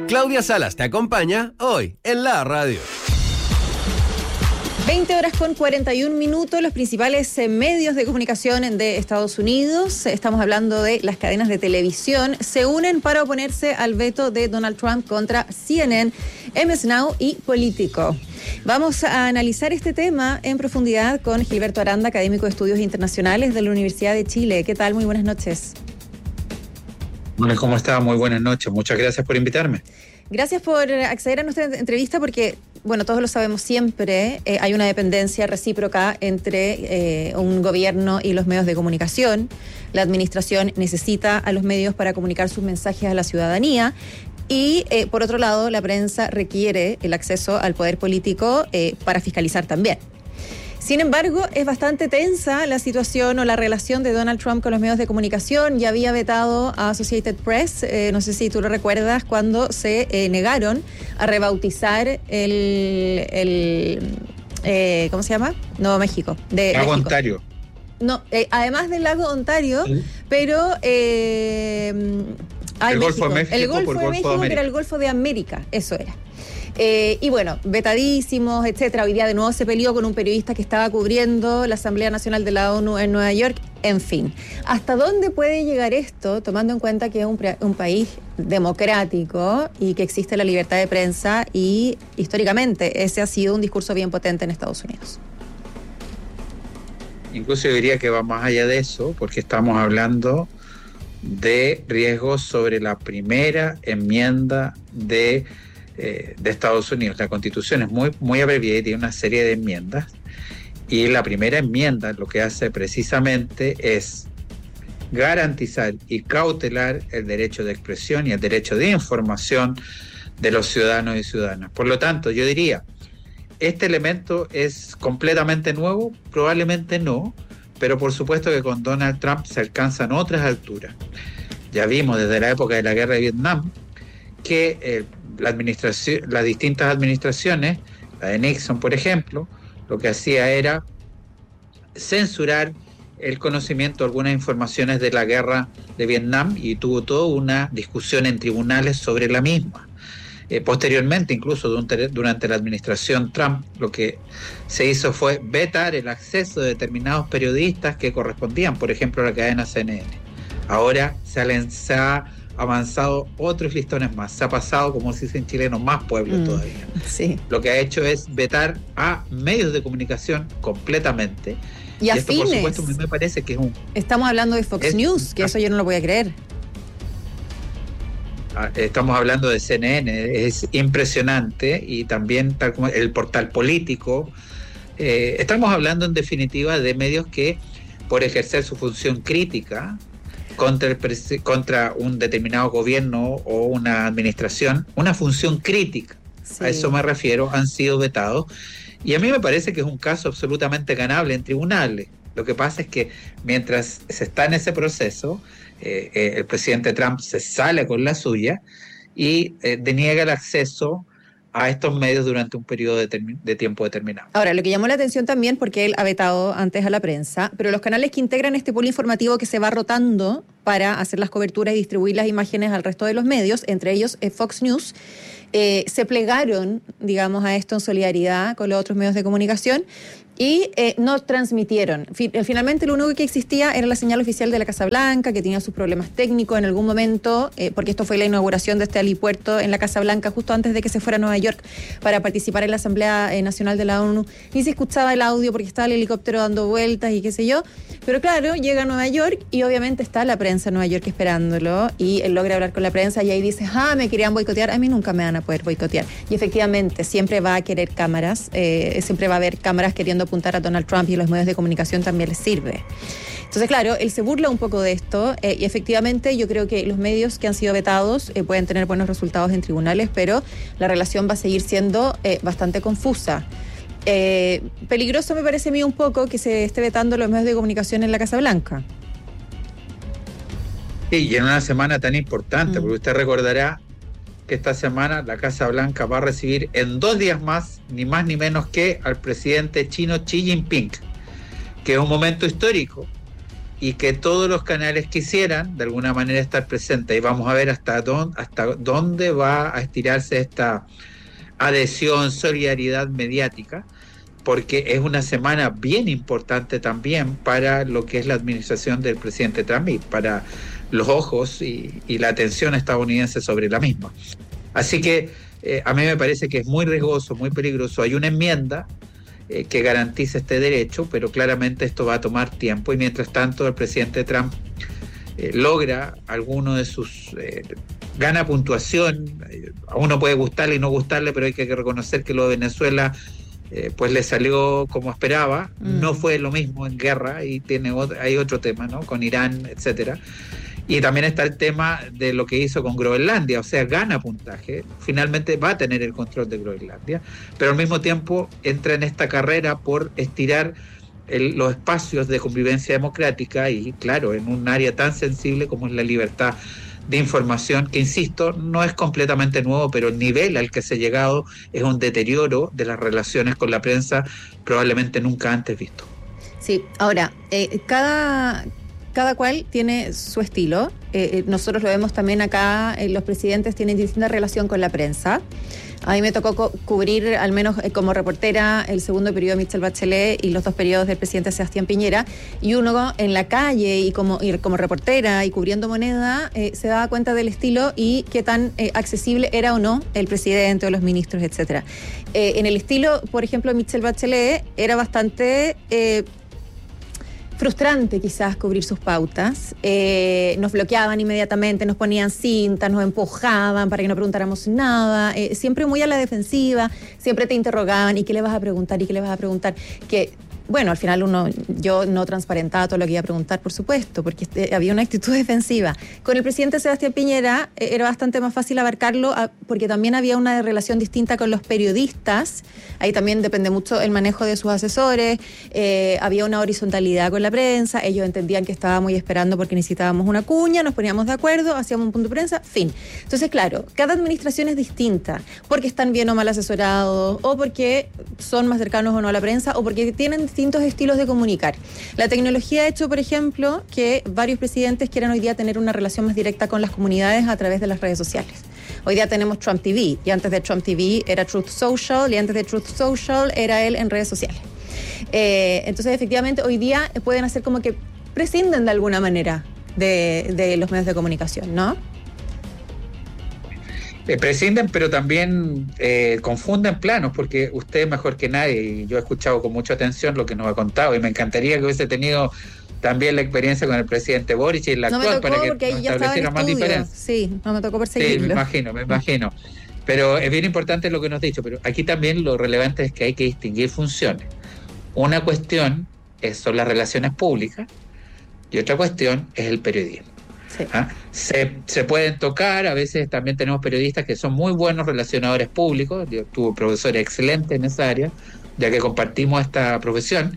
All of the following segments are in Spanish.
Claudia Salas te acompaña hoy en la radio. 20:41, los principales medios de comunicación de Estados Unidos, estamos hablando de las cadenas de televisión, se unen para oponerse al veto de Donald Trump contra CNN, MS Now y Político. Vamos a analizar este tema en profundidad con Gilberto Aranda, académico de Estudios Internacionales de la Universidad de Chile. ¿Qué tal? Muy buenas noches. Bueno, ¿cómo está? Muy buenas noches. Muchas gracias por invitarme. Gracias por acceder a nuestra entrevista porque, bueno, todos lo sabemos siempre, hay una dependencia recíproca entre un gobierno y los medios de comunicación. La administración necesita a los medios para comunicar sus mensajes a la ciudadanía y, por otro lado, la prensa requiere el acceso al poder político para fiscalizar también. Sin embargo, es bastante tensa la situación o la relación de Donald Trump con los medios de comunicación. Ya había vetado a Associated Press, no sé si tú lo recuerdas, cuando se negaron a rebautizar ¿cómo se llama? Nuevo México. Lago Ontario. No, además del Lago Ontario, ¿sí? Pero... el Golfo de México. El Golfo de México, que era el Golfo de América, eso era. Y bueno, vetadísimos, etcétera. Hoy día de nuevo se peleó con un periodista que estaba cubriendo la Asamblea Nacional de la ONU en Nueva York. En fin, ¿hasta dónde puede llegar esto, tomando en cuenta que es un país democrático y que existe la libertad de prensa y históricamente ese ha sido un discurso bien potente en Estados Unidos? Incluso yo diría que va más allá de eso, porque estamos hablando de riesgos sobre la primera enmienda de Estados Unidos. La Constitución es muy abreviada y tiene una serie de enmiendas, y la primera enmienda lo que hace precisamente es garantizar y cautelar el derecho de expresión y el derecho de información de los ciudadanos y ciudadanas. Por lo tanto, yo diría, ¿este elemento es completamente nuevo? Probablemente no, pero por supuesto que con Donald Trump se alcanzan otras alturas. Ya vimos desde la época de la guerra de Vietnam que las distintas administraciones, la de Nixon por ejemplo, lo que hacía era censurar el conocimiento de algunas informaciones de la guerra de Vietnam, y tuvo toda una discusión en tribunales sobre la misma. Posteriormente, incluso durante la administración Trump, lo que se hizo fue vetar el acceso de determinados periodistas que correspondían, por ejemplo, a la cadena CNN. Ahora se ha avanzado otros listones más, se ha pasado, como se dice en chileno, más pueblo todavía. Sí. Lo que ha hecho es vetar a medios de comunicación completamente. Y esto, por supuesto, me parece que es un... Estamos hablando de Fox News, que eso yo no lo voy a creer. Estamos hablando de CNN, es impresionante, y también tal como el portal político. Estamos hablando en definitiva de medios que, por ejercer su función crítica contra un determinado gobierno o una administración, una función crítica, sí, a eso me refiero, han sido vetados. Y a mí me parece que es un caso absolutamente ganable en tribunales. Lo que pasa es que mientras se está en ese proceso, el presidente Trump se sale con la suya y deniega el acceso a estos medios durante un periodo de tiempo determinado. Ahora, lo que llamó la atención también, porque él ha vetado antes a la prensa, pero los canales que integran este pool informativo que se va rotando para hacer las coberturas y distribuir las imágenes al resto de los medios, entre ellos Fox News, se plegaron, digamos, a esto en solidaridad con los otros medios de comunicación y no transmitieron. Finalmente lo único que existía era la señal oficial de la Casa Blanca, que tenía sus problemas técnicos en algún momento, porque esto fue la inauguración de este helipuerto en la Casa Blanca justo antes de que se fuera a Nueva York para participar en la Asamblea Nacional de la ONU. Ni se escuchaba el audio porque estaba el helicóptero dando vueltas y qué sé yo. Pero claro, llega a Nueva York y obviamente está la prensa en Nueva York esperándolo, y él logra hablar con la prensa y ahí dice, me querían boicotear, a mí nunca me van a poder boicotear. Y efectivamente, siempre va a querer cámaras, siempre va a haber cámaras queriendo apuntar a Donald Trump, y los medios de comunicación también les sirve. Entonces, claro, él se burla un poco de esto, y efectivamente yo creo que los medios que han sido vetados pueden tener buenos resultados en tribunales, pero la relación va a seguir siendo bastante confusa. Peligroso me parece a mí un poco que se esté vetando los medios de comunicación en la Casa Blanca. Sí, y en una semana tan importante, porque usted recordará que esta semana la Casa Blanca va a recibir en 2 días más, ni más ni menos que al presidente chino Xi Jinping, que es un momento histórico, y que todos los canales quisieran de alguna manera estar presentes. Y vamos a ver hasta dónde va a estirarse esta adhesión, solidaridad mediática, porque es una semana bien importante también para lo que es la administración del presidente Trump y para los ojos y la atención estadounidense sobre la misma. Así que a mí me parece que es muy riesgoso, muy peligroso. Hay una enmienda que garantiza este derecho, pero claramente esto va a tomar tiempo y mientras tanto el presidente Trump logra alguno de sus... gana puntuación, a uno puede gustarle y no gustarle, pero hay que reconocer que lo de Venezuela pues le salió como esperaba, no fue lo mismo en guerra y hay otro tema, ¿no? Con Irán, etcétera. Y también está el tema de lo que hizo con Groenlandia, o sea, gana puntaje, finalmente va a tener el control de Groenlandia, pero al mismo tiempo entra en esta carrera por estirar los espacios de convivencia democrática y, claro, en un área tan sensible como es la libertad de información, que insisto, no es completamente nuevo, pero el nivel al que se ha llegado es un deterioro de las relaciones con la prensa probablemente nunca antes visto. Sí, ahora, cada cual tiene su estilo. Nosotros lo vemos también acá, los presidentes tienen distinta relación con la prensa. A mí me tocó cubrir, al menos como reportera, el segundo periodo de Michelle Bachelet y los 2 periodos del presidente Sebastián Piñera, y uno en la calle y como reportera y cubriendo Moneda se daba cuenta del estilo y qué tan accesible era o no el presidente o los ministros, etcétera. En el estilo, por ejemplo, de Michelle Bachelet era bastante... frustrante quizás cubrir sus pautas, nos bloqueaban inmediatamente, nos ponían cintas, nos empujaban para que no preguntáramos nada, siempre muy a la defensiva, siempre te interrogaban, ¿y qué le vas a preguntar? ¿Y qué le vas a preguntar? Que, bueno, al final yo no transparentaba todo lo que iba a preguntar, por supuesto, porque había una actitud defensiva. Con el presidente Sebastián Piñera era bastante más fácil abarcarlo, porque también había una relación distinta con los periodistas, ahí también depende mucho el manejo de sus asesores, había una horizontalidad con la prensa, ellos entendían que estábamos esperando porque necesitábamos una cuña, nos poníamos de acuerdo, hacíamos un punto de prensa, fin. Entonces, claro, cada administración es distinta, porque están bien o mal asesorados, o porque son más cercanos o no a la prensa, o porque tienen distintos estilos de comunicar. La tecnología ha hecho, por ejemplo, que varios presidentes quieran hoy día tener una relación más directa con las comunidades a través de las redes sociales. Hoy día tenemos Trump TV, y antes de Trump TV era Truth Social, y antes de Truth Social era él en redes sociales. Entonces, efectivamente, hoy día pueden hacer como que prescinden de alguna manera de los medios de comunicación, ¿no? Prescinden, pero también confunden planos, porque usted mejor que nadie, y yo he escuchado con mucha atención lo que nos ha contado, y me encantaría que hubiese tenido también la experiencia con el presidente Boric y el actual para que nos estableciera más diferencias. Sí, no me tocó perseguirlo. Sí, me imagino. Pero es bien importante lo que nos ha dicho, pero aquí también lo relevante es que hay que distinguir funciones. Una cuestión son las relaciones públicas y otra cuestión es el periodismo. Sí. Se pueden tocar, a veces también tenemos periodistas que son muy buenos relacionadores públicos, yo tuve profesores excelentes en esa área, ya que compartimos esta profesión,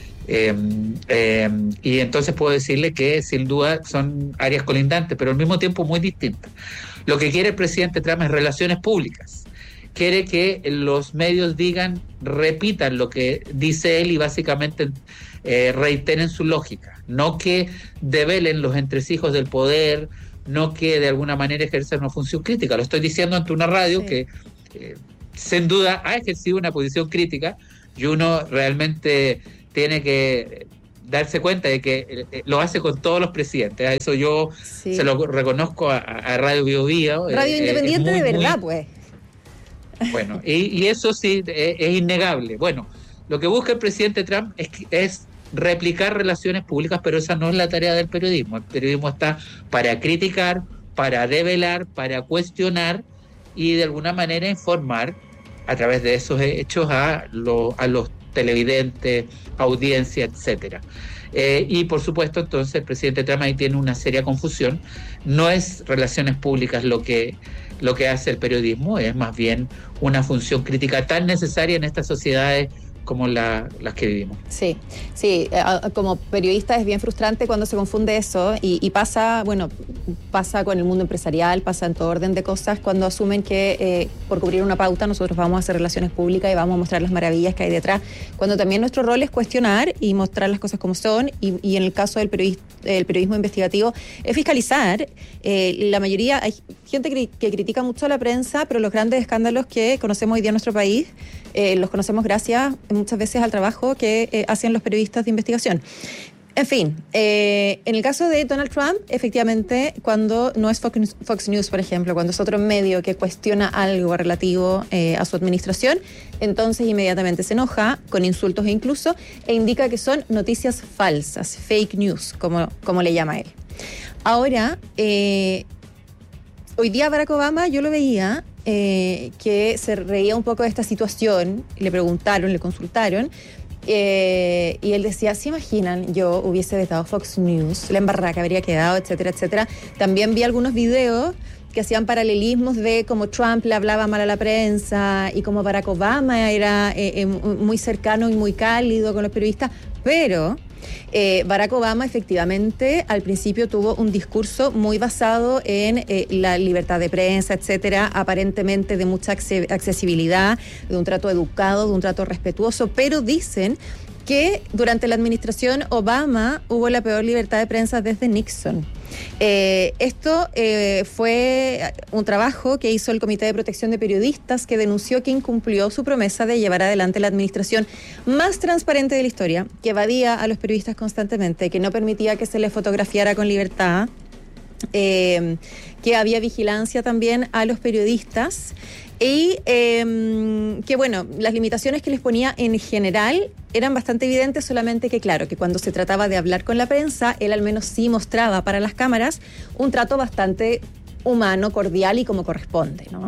y entonces puedo decirle que sin duda son áreas colindantes, pero al mismo tiempo muy distintas. Lo que quiere el presidente Trump es relaciones públicas, quiere que los medios repitan lo que dice él y básicamente reiteren su lógica. No que develen los entresijos del poder, no que de alguna manera ejercen una función crítica. Lo estoy diciendo ante una radio que sin duda ha ejercido una posición crítica y uno realmente tiene que darse cuenta de que lo hace con todos los presidentes. A eso yo se lo reconozco a Radio Bio Bio. Radio independiente de verdad, pues. Bueno, y eso sí es innegable. Bueno, lo que busca el presidente Trump es replicar relaciones públicas, pero esa no es la tarea del periodismo. El periodismo está para criticar, para revelar, para cuestionar y de alguna manera informar a través de esos hechos a los televidentes, audiencia, etcétera. Y por supuesto, entonces el presidente Trump ahí tiene una seria confusión. No es relaciones públicas lo que hace el periodismo, es más bien una función crítica tan necesaria en estas sociedades como las que vivimos. Sí, como periodista es bien frustrante cuando se confunde eso y pasa con el mundo empresarial, pasa en todo orden de cosas cuando asumen que por cubrir una pauta nosotros vamos a hacer relaciones públicas y vamos a mostrar las maravillas que hay detrás, cuando también nuestro rol es cuestionar y mostrar las cosas como son y en el caso del periodismo investigativo es fiscalizar. La mayoría, hay gente que critica mucho a la prensa, pero los grandes escándalos que conocemos hoy día en nuestro país los conocemos gracias muchas veces al trabajo que hacen los periodistas de investigación. En fin, en el caso de Donald Trump, efectivamente, cuando no es Fox News, por ejemplo, cuando es otro medio que cuestiona algo relativo a su administración, entonces inmediatamente se enoja, con insultos incluso, e indica que son noticias falsas, fake news, como le llama él. Ahora, hoy día Barack Obama, yo lo veía, que se reía un poco de esta situación, le preguntaron, le consultaron, y él decía, ¿se imaginan? Yo hubiese vetado Fox News, la embarrada que habría quedado, etcétera, etcétera. También vi algunos videos que hacían paralelismos de cómo Trump le hablaba mal a la prensa y cómo Barack Obama era muy cercano y muy cálido con los periodistas, pero Barack Obama efectivamente al principio tuvo un discurso muy basado en la libertad de prensa, etcétera, aparentemente de mucha accesibilidad, de un trato educado, de un trato respetuoso, pero dicen que durante la administración Obama hubo la peor libertad de prensa desde Nixon. Esto fue un trabajo que hizo el Comité de Protección de Periodistas, que denunció que incumplió su promesa de llevar adelante la administración más transparente de la historia, que evadía a los periodistas constantemente, que no permitía que se les fotografiara con libertad, que había vigilancia también a los periodistas y que bueno, las limitaciones que les ponía en general eran bastante evidentes, solamente que claro, que cuando se trataba de hablar con la prensa, él al menos sí mostraba para las cámaras un trato bastante humano, cordial y como corresponde, ¿no?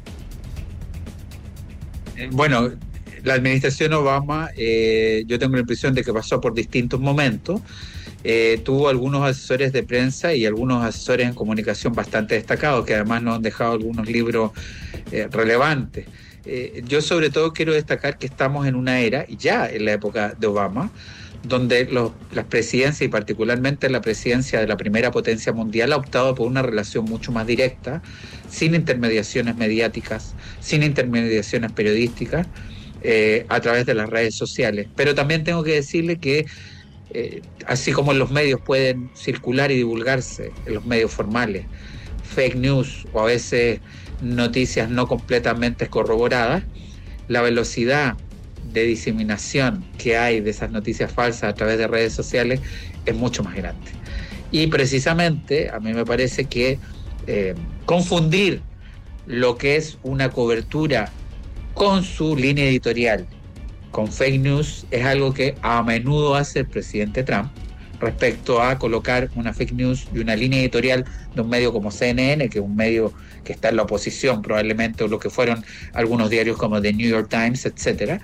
Bueno, la administración Obama, yo tengo la impresión de que pasó por distintos momentos. Tuvo algunos asesores de prensa y algunos asesores en comunicación bastante destacados, que además nos han dejado algunos libros relevantes. Yo sobre todo quiero destacar que estamos en una era, y ya en la época de Obama, donde las presidencias y particularmente la presidencia de la primera potencia mundial ha optado por una relación mucho más directa, sin intermediaciones mediáticas, sin intermediaciones periodísticas, a través de las redes sociales. Pero también tengo que decirle que así como en los medios pueden circular y divulgarse, en los medios formales, fake news o a veces noticias no completamente corroboradas, la velocidad de diseminación que hay de esas noticias falsas a través de redes sociales es mucho más grande. Y precisamente a mí me parece que confundir lo que es una cobertura con su línea editorial con fake news es algo que a menudo hace el presidente Trump respecto a colocar una fake news y una línea editorial de un medio como CNN, que es un medio que está en la oposición probablemente, o lo que fueron algunos diarios como The New York Times, etcétera.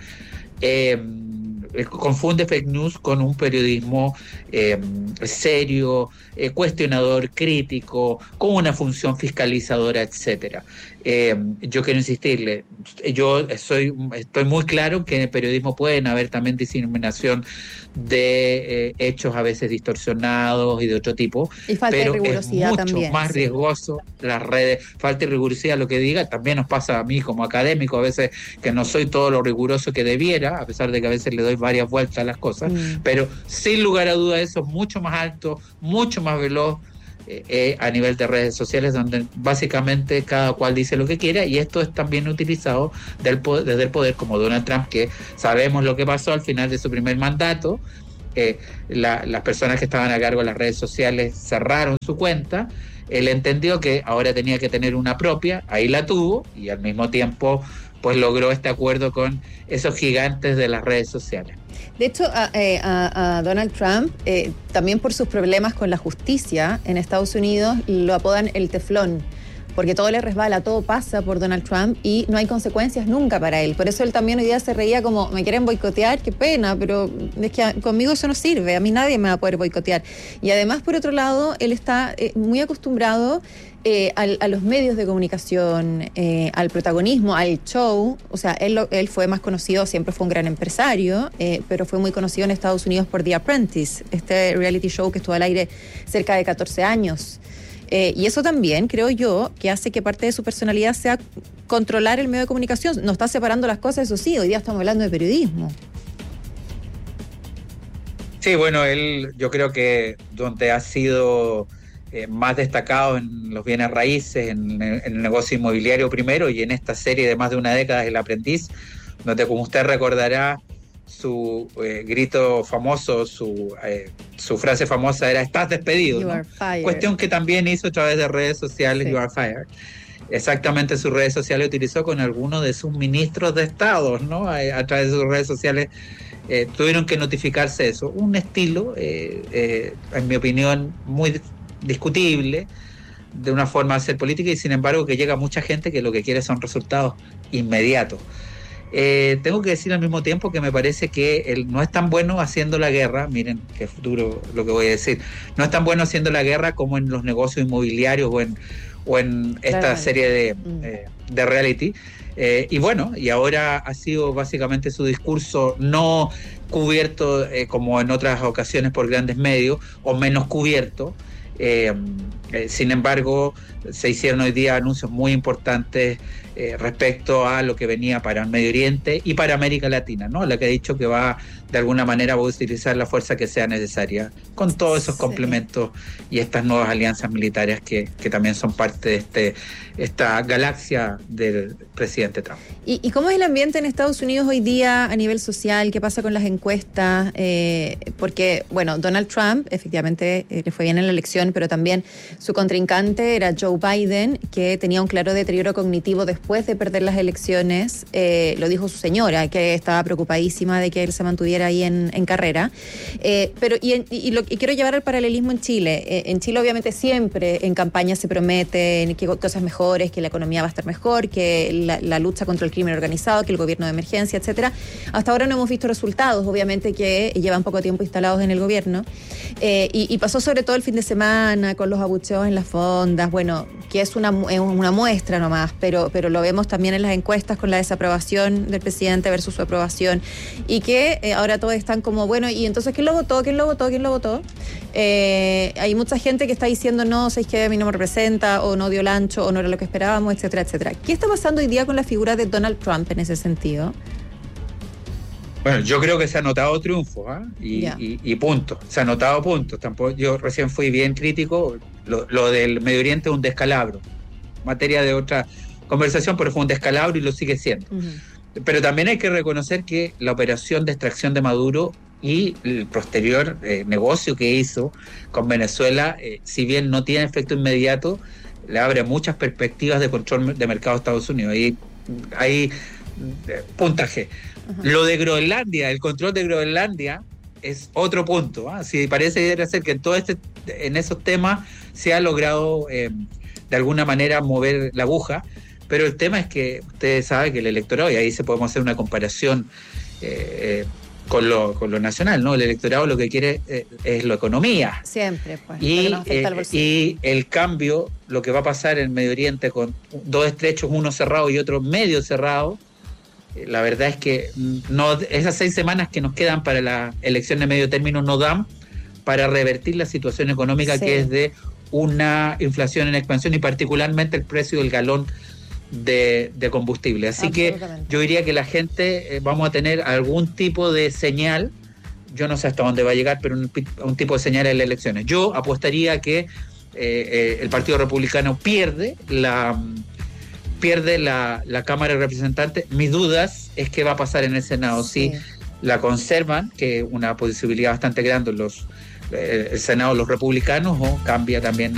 Confunde fake news con un periodismo serio, cuestionador, crítico, con una función fiscalizadora, etcétera. Yo quiero insistirle, estoy muy claro que en el periodismo pueden haber también diseminación de hechos a veces distorsionados y de otro tipo, y falta pero de rigurosidad es mucho también, más riesgoso las redes, falta de rigurosidad, lo que diga, también nos pasa a mí como académico a veces que no soy todo lo riguroso que debiera, a pesar de que a veces le doy varias vueltas a las cosas, pero sin lugar a duda eso es mucho más alto, mucho más veloz a nivel de redes sociales, donde básicamente cada cual dice lo que quiera, y esto es también utilizado desde el poder, como Donald Trump, que sabemos lo que pasó al final de su primer mandato. Las personas que estaban a cargo de las redes sociales cerraron su cuenta. Él entendió que ahora tenía que tener una propia, ahí la tuvo, y al mismo tiempo pues logró este acuerdo con esos gigantes de las redes sociales. De hecho, a Donald Trump, también por sus problemas con la justicia en Estados Unidos, lo apodan el teflón, porque todo le resbala, todo pasa por Donald Trump y no hay consecuencias nunca para él. Por eso él también hoy día se reía como, me quieren boicotear, qué pena, pero es que conmigo eso no sirve, a mí nadie me va a poder boicotear. Y además, por otro lado, él está muy acostumbrado a los medios de comunicación, al protagonismo, al show. O sea, él fue más conocido, siempre fue un gran empresario, pero fue muy conocido en Estados Unidos por The Apprentice, este reality show que estuvo al aire cerca de 14 años. Y eso también, creo yo, que hace que parte de su personalidad sea controlar el medio de comunicación. No está separando las cosas, eso sí, hoy día estamos hablando de periodismo. Sí, bueno, yo creo que donde ha sido más destacado en los bienes raíces, en el negocio inmobiliario primero, y en esta serie de más de una década, El Aprendiz, donde, como usted recordará, su grito famoso, su frase famosa era "estás despedido", You ¿no? are fired. Cuestión que también hizo a través de redes sociales, sí. You are fired. Exactamente, sus redes sociales utilizó con algunos de sus ministros de Estado, ¿no? A través de sus redes sociales tuvieron que notificarse eso. Un estilo, en mi opinión, muy discutible, de una forma de hacer política, y sin embargo que llega mucha gente que lo que quiere son resultados inmediatos. Tengo que decir al mismo tiempo que me parece que él no es tan bueno haciendo la guerra, miren qué duro lo que voy a decir, no es tan bueno haciendo la guerra como en los negocios inmobiliarios o en esta serie de reality. Y bueno, y ahora ha sido básicamente su discurso no cubierto como en otras ocasiones por grandes medios, o menos cubierto. Sin embargo, se hicieron hoy día anuncios muy importantes respecto a lo que venía para el Medio Oriente y para América Latina, ¿no? La que ha dicho que va, de alguna manera, va a utilizar la fuerza que sea necesaria, con todos esos complementos y estas nuevas alianzas militares que también son parte de esta galaxia del presidente Trump. ¿Y cómo es el ambiente en Estados Unidos hoy día a nivel social? ¿Qué pasa con las encuestas? Porque, bueno, Donald Trump efectivamente le fue bien en la elección, pero también su contrincante era Joe Biden, que tenía un claro deterioro cognitivo después de perder las elecciones. Lo dijo su señora, que estaba preocupadísima de que él se mantuviera ahí en carrera. Pero quiero llevar al paralelismo en Chile. En Chile, obviamente, siempre en campaña se prometen que cosas mejores, que la economía va a estar mejor, que la lucha contra el crimen organizado, que el gobierno de emergencia, etcétera. Hasta ahora no hemos visto resultados, obviamente, que llevan poco tiempo instalados en el gobierno. Y pasó sobre todo el fin de semana con los abucheos en las fondas, bueno, que es una muestra nomás, pero lo vemos también en las encuestas con la desaprobación del presidente versus su aprobación, y que ahora todos están como, bueno, y entonces ¿quién lo votó? Hay mucha gente que está diciendo, no, ¿sabes qué? A mí no me representa, o no dio el ancho, o no era lo que esperábamos, etcétera, etcétera. ¿Qué está pasando hoy día con la figura de Donald Trump en ese sentido? Bueno, yo creo que se ha notado triunfo, y punto. Se ha notado puntos. Tampoco, yo recién fui bien crítico. Lo del Medio Oriente es un descalabro. Materia de otra conversación, pero fue un descalabro y lo sigue siendo. Uh-huh. Pero también hay que reconocer que la operación de extracción de Maduro y el posterior negocio que hizo con Venezuela, si bien no tiene efecto inmediato, le abre muchas perspectivas de control de mercado a Estados Unidos. Hay puntaje. Uh-huh. Lo de Groenlandia, el control de Groenlandia es otro punto. Si parece ser que en esos temas se ha logrado de alguna manera mover la aguja, pero el tema es que ustedes saben que el electorado, y ahí podemos hacer una comparación con lo nacional, ¿no? El electorado lo que quiere es la economía. Siempre, pues. Y el cambio, lo que va a pasar en Medio Oriente con dos estrechos, uno cerrado y otro medio cerrado, la verdad es que esas 6 semanas que nos quedan para la elección de medio término no dan para revertir la situación económica, que es de una inflación en expansión, y particularmente el precio del galón de combustible. Así que yo diría que la gente vamos a tener algún tipo de señal, yo no sé hasta dónde va a llegar, pero un tipo de señal en las elecciones. Yo apostaría que el Partido Republicano pierde la Cámara de Representantes. Mis dudas es qué va a pasar en el Senado. Sí. Si la conservan, que es una posibilidad bastante grande el Senado, los republicanos, o cambia también